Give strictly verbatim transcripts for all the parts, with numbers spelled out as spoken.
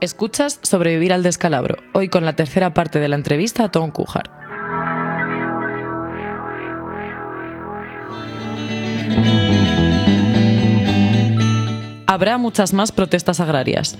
Escuchas Sobrevivir al descalabro, hoy con la tercera parte de la entrevista a Ton Cújar. Habrá muchas más protestas agrarias.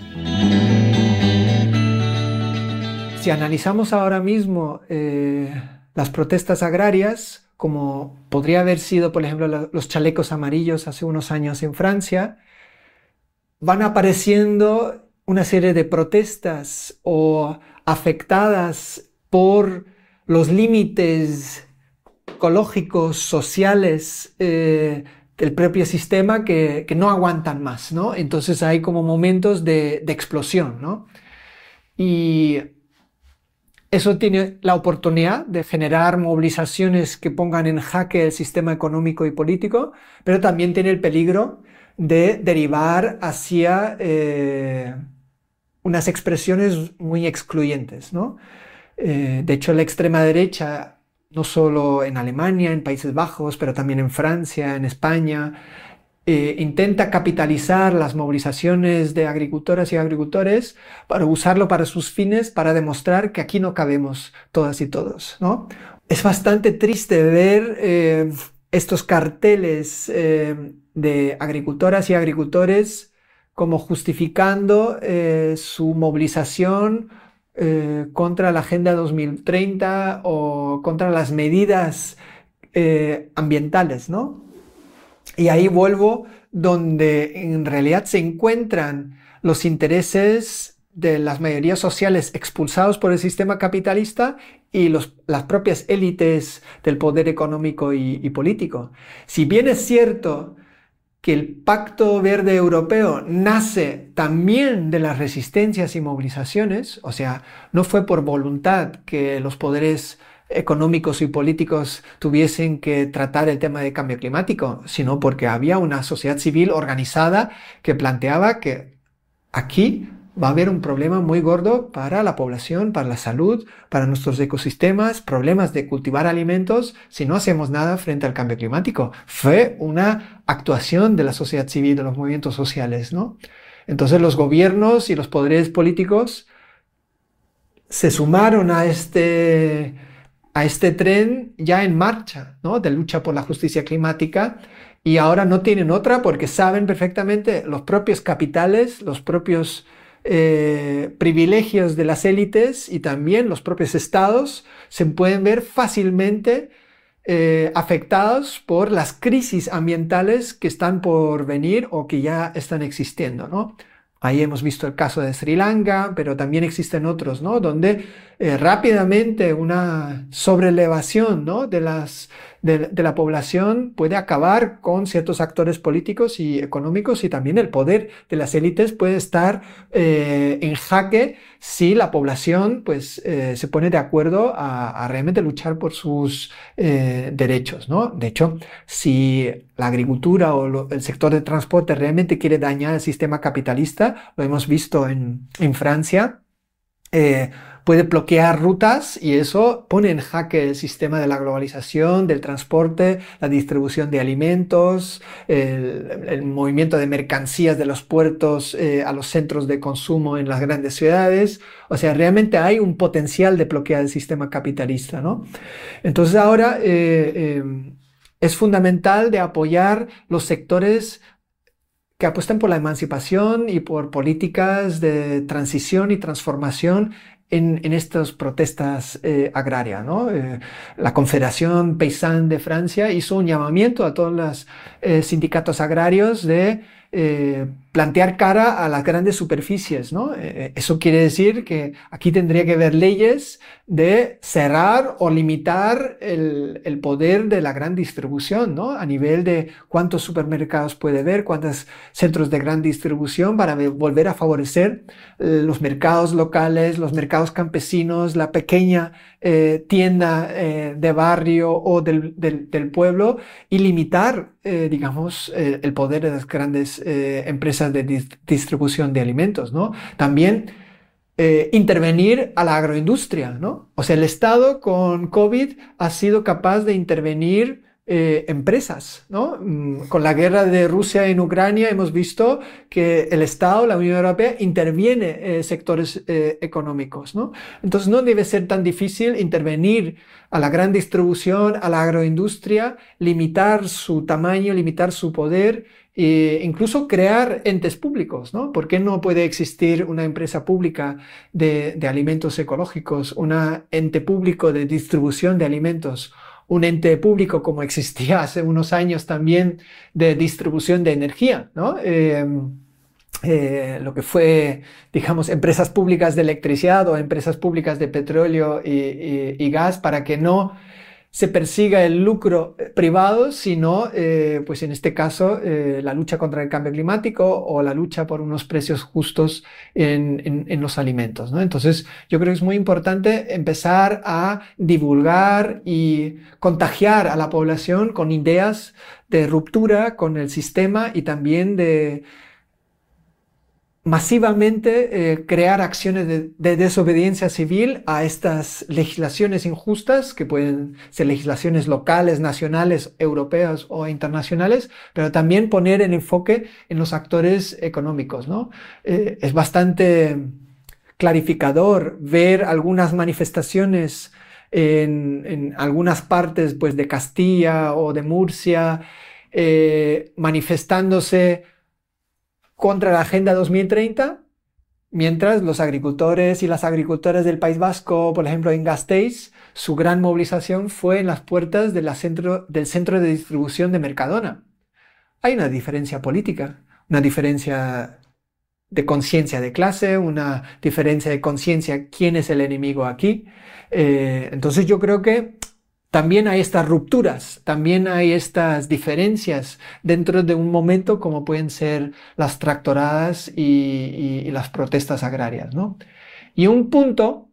Si analizamos ahora mismo eh, las protestas agrarias, como podría haber sido, por ejemplo, los chalecos amarillos hace unos años en Francia, van apareciendo una serie de protestas o afectadas por los límites ecológicos, sociales eh, del propio sistema que, que no aguantan más, ¿no? Entonces hay como momentos de, de explosión, ¿no? Y eso tiene la oportunidad de generar movilizaciones que pongan en jaque el sistema económico y político, pero también tiene el peligro de derivar hacia eh, unas expresiones muy excluyentes, ¿no? Eh, de hecho, la extrema derecha, no solo en Alemania, en Países Bajos, pero también en Francia, en España, eh, intenta capitalizar las movilizaciones de agricultoras y agricultores para usarlo para sus fines, para demostrar que aquí no cabemos todas y todos, ¿no? Es bastante triste ver eh, estos carteles eh, de agricultoras y agricultores como justificando eh, su movilización eh, contra la Agenda dos mil treinta o contra las medidas eh, ambientales, ¿no? Y ahí vuelvo donde en realidad se encuentran los intereses de las mayorías sociales expulsados por el sistema capitalista y los, las propias élites del poder económico y, y político. Si bien es cierto que el Pacto Verde Europeo nace también de las resistencias y movilizaciones, o sea, no fue por voluntad que los poderes económicos y políticos tuviesen que tratar el tema de cambio climático, sino porque había una sociedad civil organizada que planteaba que aquí va a haber un problema muy gordo para la población, para la salud, para nuestros ecosistemas, problemas de cultivar alimentos si no hacemos nada frente al cambio climático. Fue una actuación de la sociedad civil, de los movimientos sociales, ¿no? Entonces los gobiernos y los poderes políticos se sumaron a este, a este tren ya en marcha, ¿no? De lucha por la justicia climática, y ahora no tienen otra porque saben perfectamente los propios capitales, los propios Eh, privilegios de las élites y también los propios estados se pueden ver fácilmente eh, afectados por las crisis ambientales que están por venir o que ya están existiendo, ¿no? Ahí hemos visto el caso de Sri Lanka, pero también existen otros, ¿no? Donde eh, rápidamente una sobrelevación, ¿no? de, las, de, de la población puede acabar con ciertos actores políticos y económicos, y también el poder de las élites puede estar eh, en jaque si la población pues, eh, se pone de acuerdo a, a realmente luchar por sus eh, derechos, ¿no? De hecho, si la agricultura o lo, el sector de transporte realmente quiere dañar el sistema capitalista, lo hemos visto en, en Francia, eh, puede bloquear rutas y eso pone en jaque el sistema de la globalización, del transporte, la distribución de alimentos, el, el movimiento de mercancías de los puertos eh, a los centros de consumo en las grandes ciudades. O sea, realmente hay un potencial de bloquear el sistema capitalista, ¿no? Entonces ahora eh, eh, es fundamental de apoyar los sectores que apuestan por la emancipación y por políticas de transición y transformación en, en estas protestas eh, agrarias, ¿no? Eh, la Confederación Paysanne de Francia hizo un llamamiento a todos los eh, sindicatos agrarios de eh, plantear cara a las grandes superficies, ¿no? Eh, eso quiere decir que aquí tendría que haber leyes de cerrar o limitar el, el poder de la gran distribución, ¿no? A nivel de cuántos supermercados puede haber, cuántos centros de gran distribución, para volver a favorecer eh, los mercados locales, los mercados campesinos, la pequeña eh, tienda eh, de barrio o del, del, del pueblo, y limitar, eh, digamos, eh, el poder de las grandes eh, empresas de dis distribución de alimentos, ¿no? También eh, intervenir a la agroindustria, ¿no? O sea, el Estado con COVID ha sido capaz de intervenir eh, empresas, ¿no? Mm, Con la guerra de Rusia en Ucrania hemos visto que el Estado, la Unión Europea, interviene en sectores eh, económicos, ¿no? Entonces no debe ser tan difícil intervenir a la gran distribución, a la agroindustria, limitar su tamaño, limitar su poder, e incluso crear entes públicos, ¿no? ¿Por qué no puede existir una empresa pública de, de alimentos ecológicos, un ente público de distribución de alimentos, un ente público como existía hace unos años también de distribución de energía, ¿no? Eh, eh, lo que fue, digamos, empresas públicas de electricidad o empresas públicas de petróleo y, y, y gas, para que no se persiga el lucro privado, sino, eh, pues en este caso, eh, la lucha contra el cambio climático o la lucha por unos precios justos en, en, en los alimentos, ¿no? Entonces, yo creo que es muy importante empezar a divulgar y contagiar a la población con ideas de ruptura con el sistema y también de masivamente eh, crear acciones de, de desobediencia civil a estas legislaciones injustas, que pueden ser legislaciones locales, nacionales, europeas o internacionales, pero también poner el enfoque en los actores económicos, ¿no? Eh, es bastante clarificador ver algunas manifestaciones en, en algunas partes, pues, de Castilla o de Murcia, eh, manifestándose contra la Agenda dos mil treinta, mientras los agricultores y las agricultoras del País Vasco, por ejemplo en Gasteiz, su gran movilización fue en las puertas de la centro, del centro de distribución de Mercadona. Hay una diferencia política, una diferencia de conciencia de clase, una diferencia de conciencia quién es el enemigo aquí. Eh, entonces yo creo que también hay estas rupturas, también hay estas diferencias dentro de un momento como pueden ser las tractoradas y, y, y las protestas agrarias, ¿no? Y un punto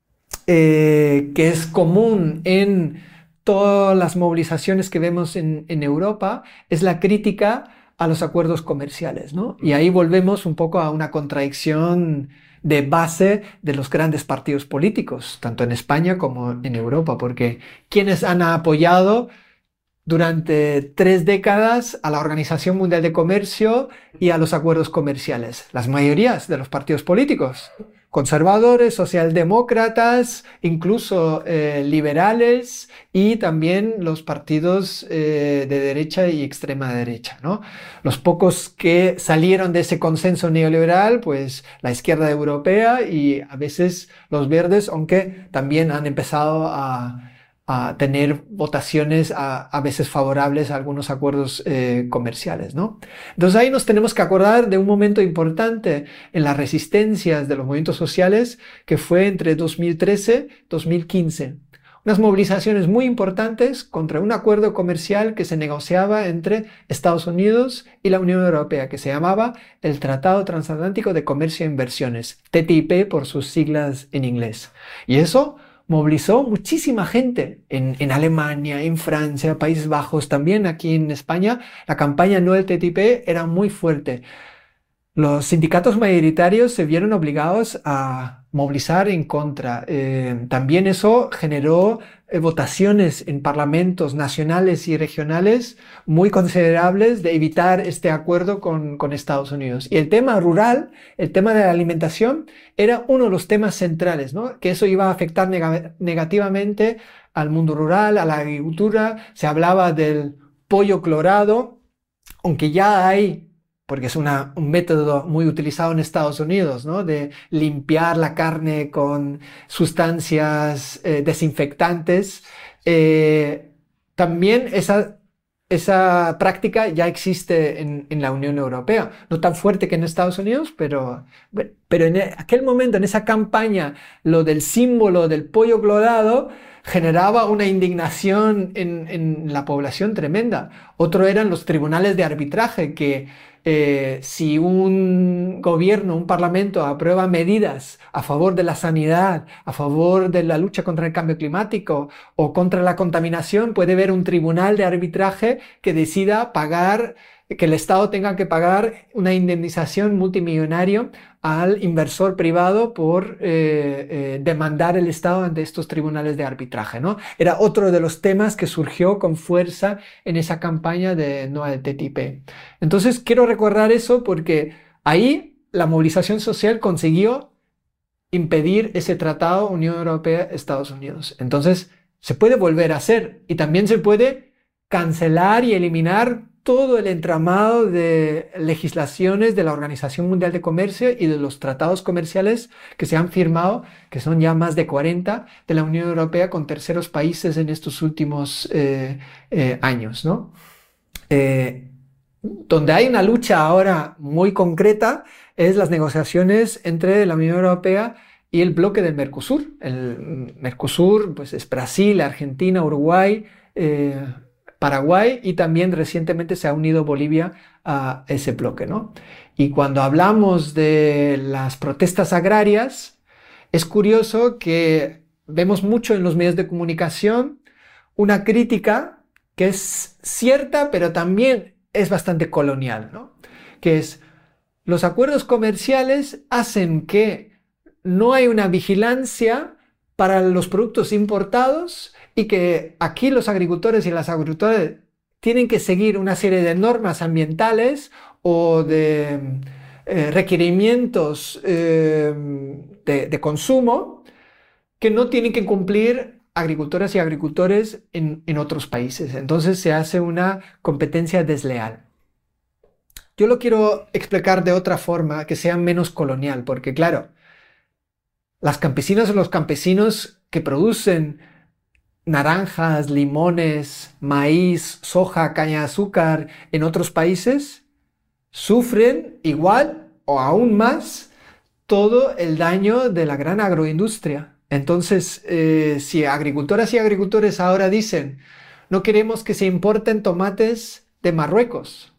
eh, que es común en todas las movilizaciones que vemos en, en Europa es la crítica a los acuerdos comerciales, ¿no? Y ahí volvemos un poco a una contradicción de base de los grandes partidos políticos, tanto en España como en Europa, porque quienes han apoyado durante tres décadas a la Organización Mundial de Comercio y a los acuerdos comerciales, las mayorías de los partidos políticos, conservadores, socialdemócratas, incluso eh, liberales y también los partidos eh, de derecha y extrema derecha, ¿no? Los pocos que salieron de ese consenso neoliberal, pues la izquierda europea y a veces los verdes, aunque también han empezado a a tener votaciones a, a veces favorables a algunos acuerdos eh, comerciales, ¿no? Entonces ahí nos tenemos que acordar de un momento importante en las resistencias de los movimientos sociales que fue entre dos mil trece y dos mil quince. Unas movilizaciones muy importantes contra un acuerdo comercial que se negociaba entre Estados Unidos y la Unión Europea, que se llamaba el Tratado Transatlántico de Comercio e Inversiones, T T I P por sus siglas en inglés. Y eso movilizó muchísima gente en, en Alemania, en Francia, Países Bajos, también aquí en España. La campaña no del T T I P era muy fuerte. Los sindicatos mayoritarios se vieron obligados a movilizar en contra. Eh, también eso generó eh, votaciones en parlamentos nacionales y regionales muy considerables de evitar este acuerdo con, con Estados Unidos. Y el tema rural, el tema de la alimentación, era uno de los temas centrales, ¿no? Que eso iba a afectar neg- negativamente al mundo rural, a la agricultura. Se hablaba del pollo clorado, aunque ya hay, porque es una, un método muy utilizado en Estados Unidos, ¿no? De limpiar la carne con sustancias eh, desinfectantes. Eh, también esa, esa práctica ya existe en, en la Unión Europea. No tan fuerte que en Estados Unidos, pero, pero en aquel momento, en esa campaña, lo del símbolo del pollo clorado generaba una indignación en, en la población tremenda. Otro eran los tribunales de arbitraje que Eh, si un gobierno, un parlamento aprueba medidas a favor de la sanidad, a favor de la lucha contra el cambio climático o contra la contaminación, puede haber un tribunal de arbitraje que decida pagar que el Estado tenga que pagar una indemnización multimillonaria al inversor privado por eh, eh, demandar el Estado ante estos tribunales de arbitraje, ¿no? Era otro de los temas que surgió con fuerza en esa campaña de no al T T I P. Entonces quiero recordar eso porque ahí la movilización social consiguió impedir ese tratado Unión Europea-Estados Unidos. Entonces se puede volver a hacer y también se puede cancelar y eliminar todo el entramado de legislaciones de la Organización Mundial de Comercio y de los tratados comerciales que se han firmado, que son ya más de cuarenta, de la Unión Europea con terceros países en estos últimos eh, eh, años, ¿no? Eh, donde hay una lucha ahora muy concreta es las negociaciones entre la Unión Europea y el bloque del Mercosur. El Mercosur pues, es Brasil, Argentina, Uruguay, eh, Paraguay y también recientemente se ha unido Bolivia a ese bloque, ¿no? Y cuando hablamos de las protestas agrarias, es curioso que vemos mucho en los medios de comunicación una crítica que es cierta, pero también es bastante colonial, ¿no? Que es, los acuerdos comerciales hacen que no hay una vigilancia para los productos importados y que aquí los agricultores y las agricultoras tienen que seguir una serie de normas ambientales o de eh, requerimientos eh, de, de consumo que no tienen que cumplir agricultoras y agricultores en, en otros países. Entonces se hace una competencia desleal. Yo lo quiero explicar de otra forma que sea menos colonial, porque claro, las campesinas o los campesinos que producen naranjas, limones, maíz, soja, caña de azúcar en otros países sufren igual o aún más todo el daño de la gran agroindustria. Entonces, eh, si agricultoras y agricultores ahora dicen no queremos que se importen tomates de Marruecos,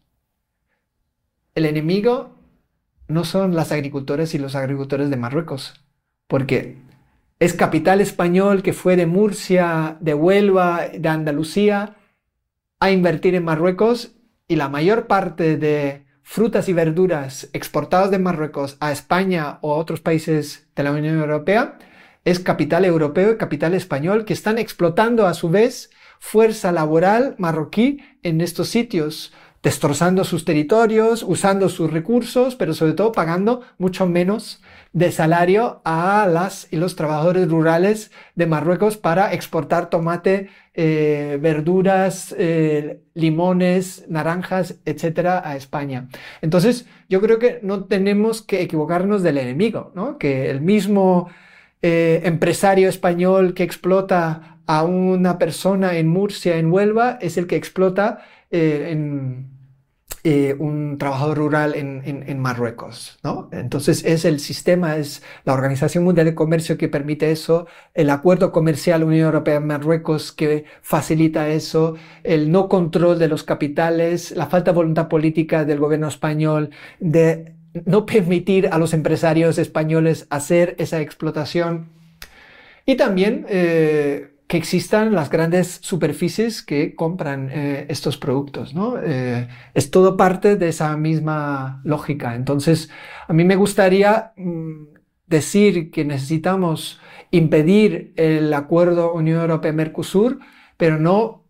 el enemigo no son las agricultoras y los agricultores de Marruecos, porque es capital español que fue de Murcia, de Huelva, de Andalucía, a invertir en Marruecos y la mayor parte de frutas y verduras exportadas de Marruecos a España o a otros países de la Unión Europea es capital europeo y capital español que están explotando a su vez fuerza laboral marroquí en estos sitios, destrozando sus territorios, usando sus recursos, pero sobre todo pagando mucho menos de salario a las y los trabajadores rurales de Marruecos para exportar tomate, eh, verduras, eh, limones, naranjas, etcétera, a España. Entonces, yo creo que no tenemos que equivocarnos del enemigo, ¿no? Que el mismo eh, empresario español que explota a una persona en Murcia, en Huelva, es el que explota eh, en Eh, un trabajador rural en, en, en Marruecos, ¿no? Entonces es el sistema, es la Organización Mundial de Comercio que permite eso, el acuerdo comercial Unión Europea-Marruecos que facilita eso, el no control de los capitales, la falta de voluntad política del gobierno español de no permitir a los empresarios españoles hacer esa explotación y también eh, que existan las grandes superficies que compran eh, estos productos, ¿no? Eh, es todo parte de esa misma lógica. Entonces, a mí me gustaría mm, decir que necesitamos impedir el acuerdo Unión Europea-Mercosur, pero no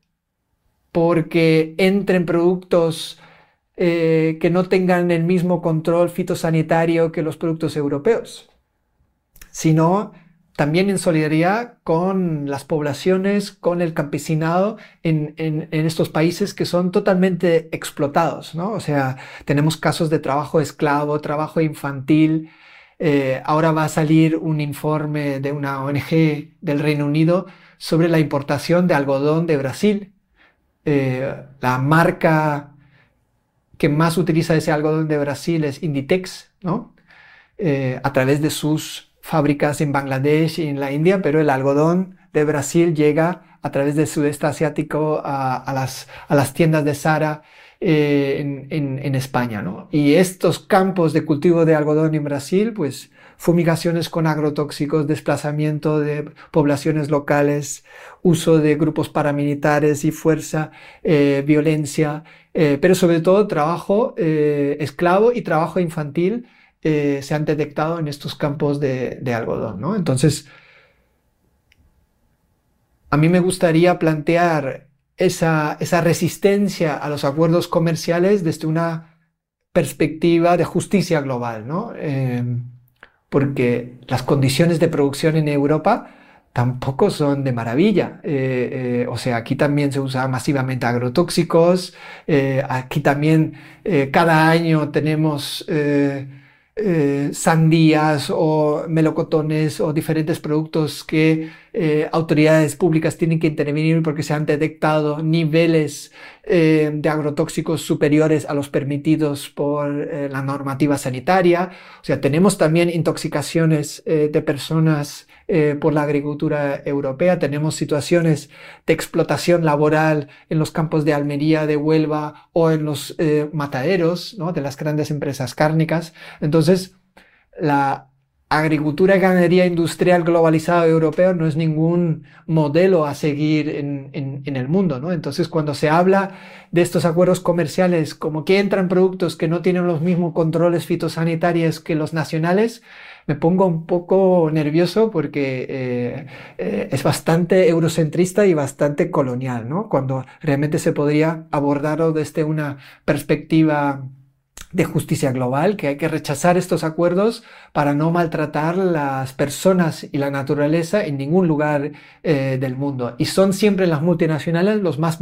porque entren productos eh, que no tengan el mismo control fitosanitario que los productos europeos, sino también en solidaridad con las poblaciones, con el campesinado en, en, en estos países que son totalmente explotados, ¿no? O sea, tenemos casos de trabajo esclavo, trabajo infantil. Eh, ahora va a salir un informe de una O N G del Reino Unido sobre la importación de algodón de Brasil. Eh, la marca que más utiliza ese algodón de Brasil es Inditex, ¿no? Eh, a través de sus fábricas en Bangladesh y en la India, pero el algodón de Brasil llega a través del sudeste asiático a, a, las, a las tiendas de Zara eh, en, en, en España, ¿no? Y estos campos de cultivo de algodón en Brasil, pues fumigaciones con agrotóxicos, desplazamiento de poblaciones locales, uso de grupos paramilitares y fuerza, eh, violencia, eh, pero sobre todo trabajo eh, esclavo y trabajo infantil eh, se han detectado en estos campos de, de algodón, ¿no? Entonces, a mí me gustaría plantear esa, esa resistencia a los acuerdos comerciales desde una perspectiva de justicia global, ¿no? Eh, porque las condiciones de producción en Europa tampoco son de maravilla. Eh, eh, o sea, aquí también se usan masivamente agrotóxicos, eh, aquí también eh, cada año tenemos eh, eh, sandías o melocotones o diferentes productos que eh, autoridades públicas tienen que intervenir porque se han detectado niveles eh, de agrotóxicos superiores a los permitidos por eh, la normativa sanitaria. O sea, tenemos también intoxicaciones eh, de personas eh, por la agricultura europea, tenemos situaciones de explotación laboral en los campos de Almería, de Huelva o en los eh, mataderos, ¿no?, de las grandes empresas cárnicas. Entonces, la agricultura y ganadería industrial globalizada europea no es ningún modelo a seguir en, en, en el mundo, ¿no? Entonces, cuando se habla de estos acuerdos comerciales, como que entran productos que no tienen los mismos controles fitosanitarios que los nacionales, me pongo un poco nervioso porque eh, eh, es bastante eurocentrista y bastante colonial, ¿no? Cuando realmente se podría abordarlo desde una perspectiva de justicia global, que hay que rechazar estos acuerdos para no maltratar las personas y la naturaleza en ningún lugar eh, del mundo. Y son siempre las multinacionales los más